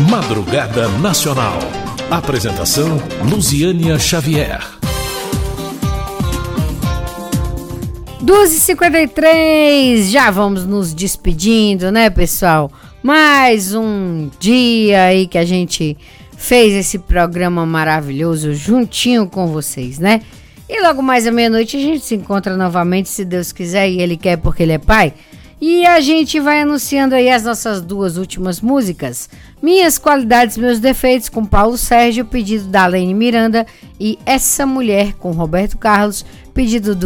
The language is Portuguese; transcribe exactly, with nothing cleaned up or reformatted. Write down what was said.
Madrugada Nacional. Apresentação Luziânia Xavier. duas e cinquenta e três, já vamos nos despedindo, né, pessoal? Mais um dia aí que a gente fez esse programa maravilhoso juntinho com vocês, né? E logo mais à meia-noite a gente se encontra novamente, se Deus quiser, e Ele quer porque Ele é Pai. E a gente vai anunciando aí as nossas duas últimas músicas. Minhas Qualidades, Meus Defeitos, com Paulo Sérgio, pedido da Alene Miranda, e Essa Mulher, com Roberto Carlos, pedido do